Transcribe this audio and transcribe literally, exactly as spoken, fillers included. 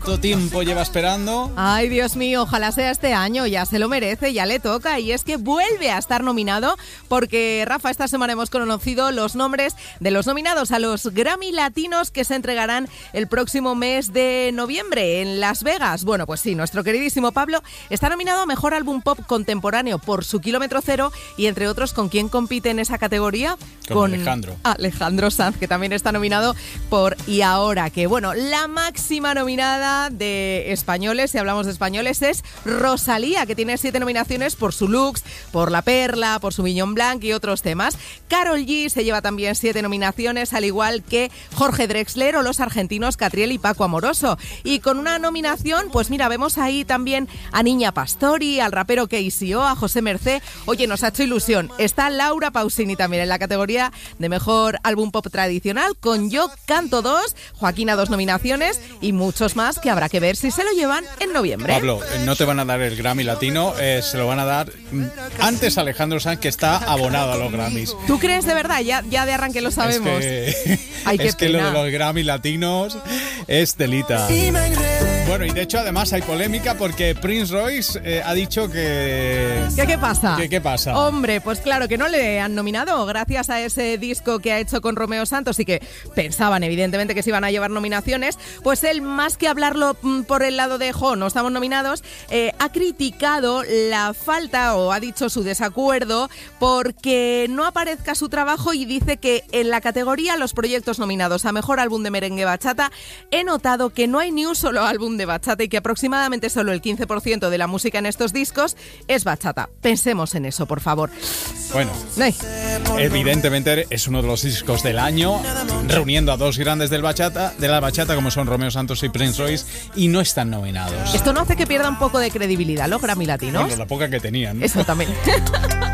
¿Cuánto tiempo lleva esperando? Ay, Dios mío, ojalá sea este año, ya se lo merece, ya le toca. Y es que vuelve a estar nominado porque, Rafa, esta semana hemos conocido los nombres de los nominados a los Grammy Latinos que se entregarán el próximo mes de noviembre en Las Vegas. Bueno, pues sí, nuestro queridísimo Pablo está nominado a Mejor Álbum Pop Contemporáneo por su Kilómetro Cero y, entre otros, ¿con quién compite en esa categoría? Con, con Alejandro. Alejandro Sanz, que también está nominado por Y Ahora, que bueno, la máxima nominada de españoles, si hablamos de españoles, es Rosalía, que tiene siete nominaciones por su Lux, por La Perla, por su Mignon Blanc y otros temas. Karol G se lleva también siete nominaciones, al igual que Jorge Drexler o los argentinos Catriel y Paco Amoroso. Y con una nominación, pues mira, vemos ahí también a Niña Pastori, al rapero K C O, a José Mercé. Oye, nos ha hecho ilusión. Está Laura Pausini también en la categoría de Mejor Álbum Pop Tradicional, con Yo Canto dos, Joaquín a dos nominaciones y muchos más que habrá que ver si se lo llevan en noviembre. Pablo, no te van a dar el Grammy Latino, eh, se lo van a dar antes a Alejandro Sanz, que está abonado a los Grammys. ¿Tú crees de verdad? Ya, ya de arranque lo sabemos. Es que, Ay, qué es que lo de los Grammy Latinos es telita. Bueno, y de hecho además hay polémica porque Prince Royce eh, ha dicho que... ¿Qué, qué pasa? ¿Qué, ¿Qué pasa? Hombre, pues claro que no le han nominado gracias a ese disco que ha hecho con Romeo Santos y que pensaban evidentemente que se iban a llevar nominaciones. Pues él, más que hablarlo por el lado de jo, no estamos nominados, eh, ha criticado la falta o ha dicho su desacuerdo porque no aparezca su trabajo y dice que en la categoría los proyectos nominados a Mejor Álbum de Merengue Bachata he notado que no hay ni un solo álbum de bachata y que aproximadamente solo el quince por ciento de la música en estos discos es bachata. Pensemos en eso, por favor. Bueno, Ay. evidentemente es uno de los discos del año, reuniendo a dos grandes del bachata, de la bachata, como son Romeo Santos y Prince Royce, y no están nominados. Esto no hace que pierda un poco de credibilidad los Grammy Latinos. Bueno, la poca que tenían, ¿no? Eso también.